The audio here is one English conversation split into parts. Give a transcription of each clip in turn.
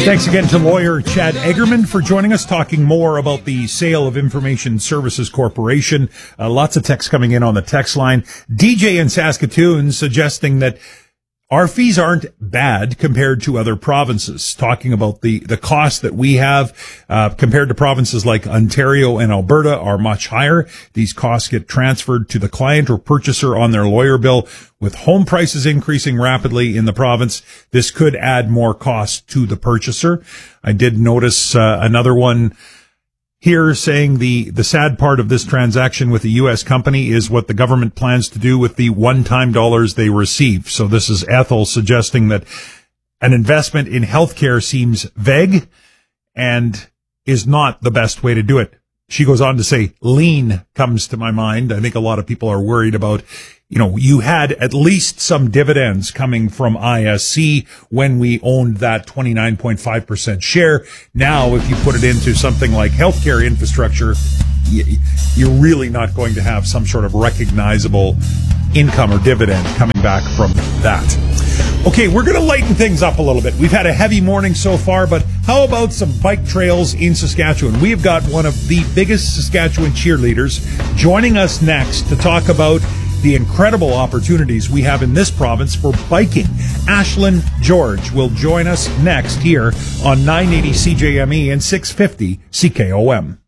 Thanks again to lawyer Chad Eggerman for joining us, talking more about the sale of Information Services Corporation. Lots of text coming in on the text line. DJ in Saskatoon suggesting that our fees aren't bad compared to other provinces, talking about the cost that we have compared to provinces like Ontario and Alberta are much higher. These costs get transferred to the client or purchaser on their lawyer bill. With home prices increasing rapidly in the province, this could add more cost to the purchaser. I did notice another one here saying the sad part of this transaction with the U.S. company is what the government plans to do with the one-time dollars they receive. So this is Ethel suggesting that an investment in healthcare seems vague and is not the best way to do it. She goes on to say, lean comes to my mind. I think a lot of people are worried about, you had at least some dividends coming from ISC when we owned that 29.5% share. Now, if you put it into something like healthcare infrastructure, you're really not going to have some sort of recognizable income or dividend coming back from that. Okay, we're going to lighten things up a little bit. We've had a heavy morning so far, but how about some bike trails in Saskatchewan? We've got one of the biggest Saskatchewan cheerleaders joining us next to talk about the incredible opportunities we have in this province for biking. Ashlyn George will join us next here on 980 CJME and 650 CKOM.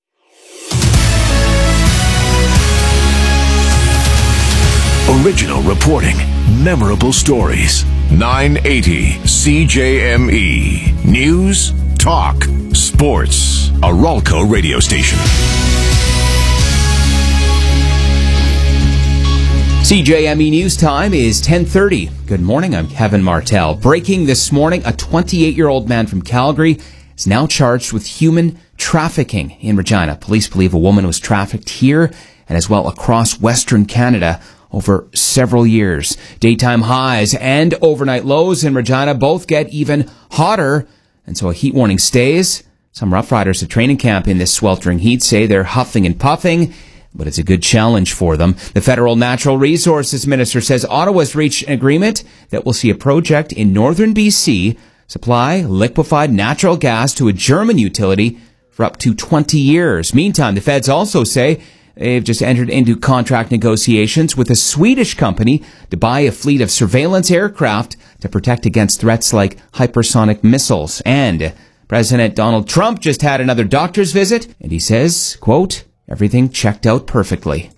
Original reporting, memorable stories. 980 CJME. News, talk, sports. A Ralco radio station. CJME News Time is 10:30. Good morning, I'm Kevin Martell. Breaking this morning, a 28-year-old man from Calgary is now charged with human trafficking in Regina. Police believe a woman was trafficked here and as well across Western Canada over several years. Daytime highs and overnight lows in Regina both get even hotter, and so a heat warning stays. Some Rough Riders at training camp in this sweltering heat say they're huffing and puffing, but it's a good challenge for them. The Federal Natural Resources Minister says Ottawa's reached an agreement that will see a project in northern BC supply liquefied natural gas to a German utility for up to 20 years. Meantime, the feds also say they've just entered into contract negotiations with a Swedish company to buy a fleet of surveillance aircraft to protect against threats like hypersonic missiles. And President Donald Trump just had another doctor's visit, and he says, quote, everything checked out perfectly.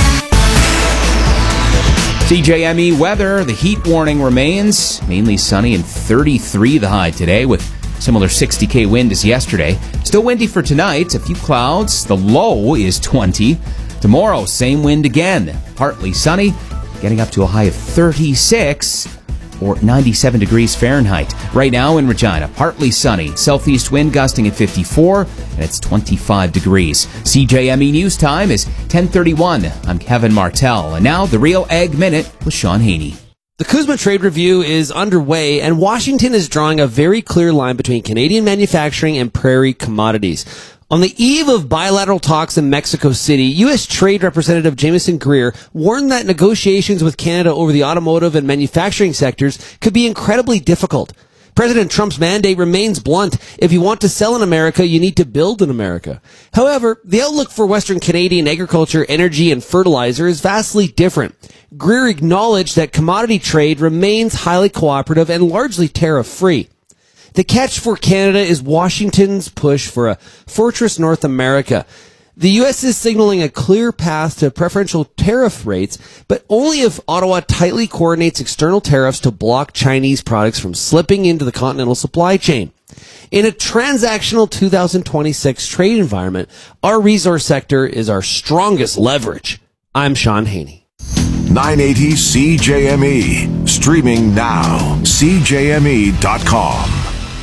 CJME weather, the heat warning remains. Mainly sunny and 33 the high today with similar 60 wind as yesterday. Still windy for tonight, a few clouds. The low is 20. Tomorrow, same wind again. Partly sunny, getting up to a high of 36 or 97 degrees Fahrenheit. Right now in Regina, partly sunny. Southeast wind gusting at 54 and it's 25 degrees. CJME News Time is 10:31. I'm Kevin Martell. And now the Real Ag Minute with Sean Haney. The CUSMA trade review is underway, and Washington is drawing a very clear line between Canadian manufacturing and prairie commodities. On the eve of bilateral talks in Mexico City, U.S. Trade Representative Jameson Greer warned that negotiations with Canada over the automotive and manufacturing sectors could be incredibly difficult. President Trump's mandate remains blunt. If you want to sell in America, you need to build in America. However, the outlook for Western Canadian agriculture, energy, and fertilizer is vastly different. Greer acknowledged that commodity trade remains highly cooperative and largely tariff-free. The catch for Canada is Washington's push for a fortress North America. The U.S. is signaling a clear path to preferential tariff rates, but only if Ottawa tightly coordinates external tariffs to block Chinese products from slipping into the continental supply chain. In a transactional 2026 trade environment, our resource sector is our strongest leverage. I'm Sean Haney. 980 CJME. Streaming now. CJME.com.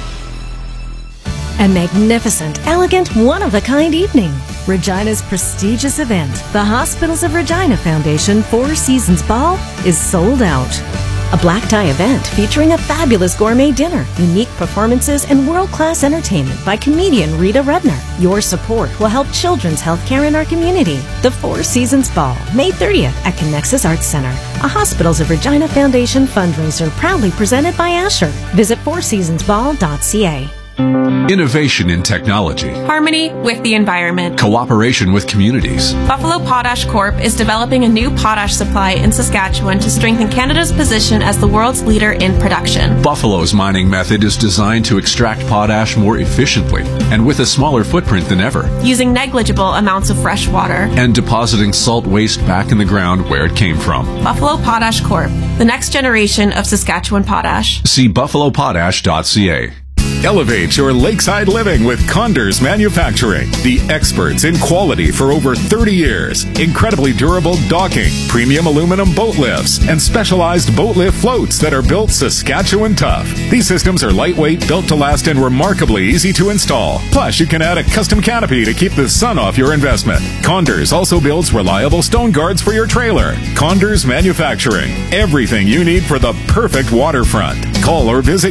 A magnificent, elegant, one-of-a-kind evening. Regina's prestigious event, the Hospitals of Regina Foundation Four Seasons Ball, is sold out. A black tie event featuring a fabulous gourmet dinner, unique performances, and world-class entertainment by comedian Rita Rudner. Your support will help children's healthcare in our community. The Four Seasons Ball, May 30th at Connexus Arts Center, a Hospitals of Regina Foundation fundraiser proudly presented by Asher. Visit fourseasonsball.ca. Innovation in technology. Harmony with the environment. Cooperation with communities. Buffalo Potash Corp. is developing a new potash supply in Saskatchewan to strengthen Canada's position as the world's leader in production. Buffalo's mining method is designed to extract potash more efficiently and with a smaller footprint than ever, using negligible amounts of fresh water and depositing salt waste back in the ground where it came from. Buffalo Potash Corp., the next generation of Saskatchewan potash. See buffalopotash.ca. Elevate your lakeside living with Condors Manufacturing, the experts in quality for over 30 years. Incredibly durable docking, premium aluminum boat lifts, and specialized boat lift floats that are built Saskatchewan tough. These systems are lightweight, built to last, and remarkably easy to install. Plus, you can add a custom canopy to keep the sun off your investment. Condors also builds reliable stone guards for your trailer. Condors Manufacturing, everything you need for the perfect waterfront. Call or visit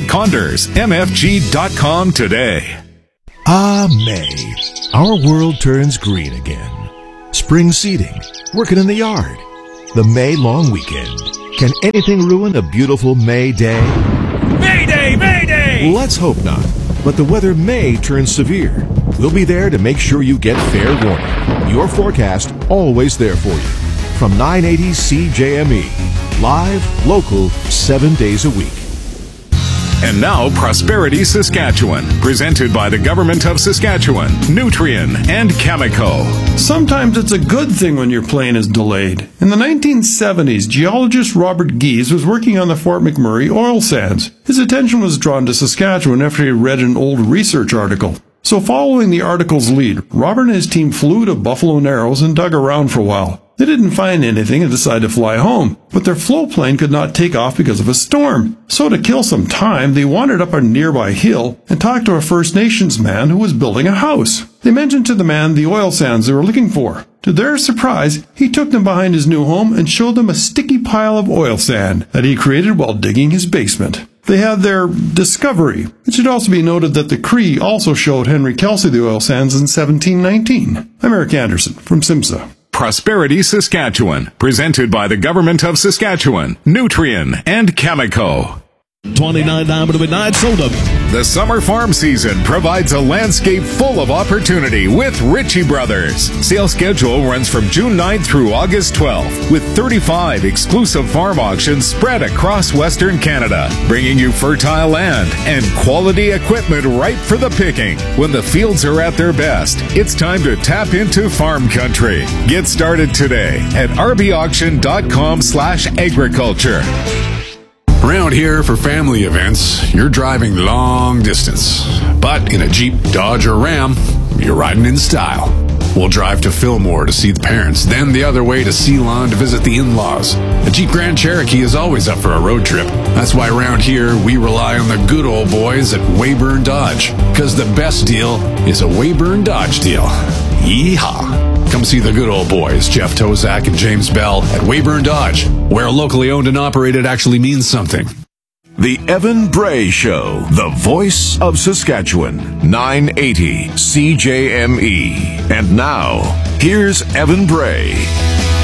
CondorsMFG.com today. Ah, May. Our world turns green again. Spring seeding, working in the yard, the May long weekend. Can anything ruin a beautiful May day? Mayday! Mayday! Let's hope not. But the weather may turn severe. We'll be there to make sure you get fair warning. Your forecast always there for you. From 980 CJME. Live, local, 7 days a week. And now, Prosperity Saskatchewan, presented by the Government of Saskatchewan, Nutrien, and Cameco. Sometimes it's a good thing when your plane is delayed. In the 1970s, geologist Robert Gies was working on the Fort McMurray oil sands. His attention was drawn to Saskatchewan after he read an old research article. So following the article's lead, Robert and his team flew to Buffalo Narrows and dug around for a while. They didn't find anything and decided to fly home, but their flow plane could not take off because of a storm. So to kill some time, they wandered up a nearby hill and talked to a First Nations man who was building a house. They mentioned to the man the oil sands they were looking for. To their surprise, he took them behind his new home and showed them a sticky pile of oil sand that he created while digging his basement. They had their discovery. It should also be noted that the Cree also showed Henry Kelsey the oil sands in 1719. I'm Eric Anderson from SIMSA. Prosperity Saskatchewan, presented by the Government of Saskatchewan, Nutrien, and Cameco. 29 Diamond Midnight Soda. The summer farm season provides a landscape full of opportunity with Ritchie Brothers. Sale schedule runs from June 9th through August 12th, with 35 exclusive farm auctions spread across Western Canada, bringing you fertile land and quality equipment ripe for the picking. When the fields are at their best, it's time to tap into farm country. Get started today at rbauction.com/agriculture. Around here for family events, you're driving long distance. But in a Jeep, Dodge, or Ram, you're riding in style. We'll drive to Fillmore to see the parents, then the other way to Ceylon to visit the in-laws. A Jeep Grand Cherokee is always up for a road trip. That's why around here, we rely on the good old boys at Weyburn Dodge. Because the best deal is a Weyburn Dodge deal. Yeehaw! Come see the good old boys, Jeff Tozak and James Bell at Weyburn Dodge, where locally owned and operated actually means something. The Evan Bray Show, the voice of Saskatchewan, 980 CJME. And now, here's Evan Bray.